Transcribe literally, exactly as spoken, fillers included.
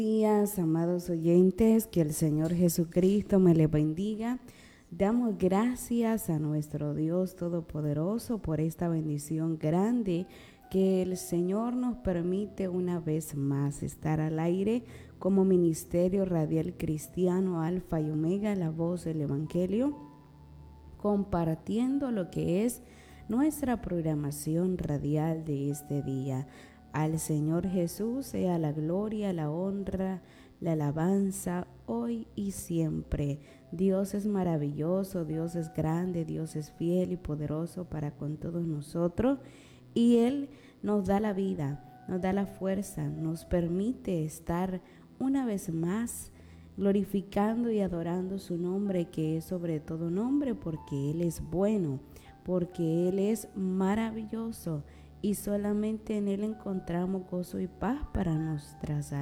Días, amados oyentes, que el Señor Jesucristo me les bendiga. Damos gracias a nuestro Dios Todopoderoso por esta bendición grande que el Señor nos permite una vez más estar al aire como Ministerio Radial Cristiano Alfa y Omega, la voz del Evangelio, compartiendo lo que es nuestra programación radial de este día. Al Señor Jesús sea la gloria, la honra, la alabanza, hoy y siempre. Dios es maravilloso, Dios es grande, Dios es fiel y poderoso para con todos nosotros. Y Él nos da la vida, nos da la fuerza, nos permite estar una vez más glorificando y adorando su nombre, que es sobre todo nombre, porque Él es bueno, porque Él es maravilloso. Y solamente en Él encontramos gozo y paz para nuestras almas.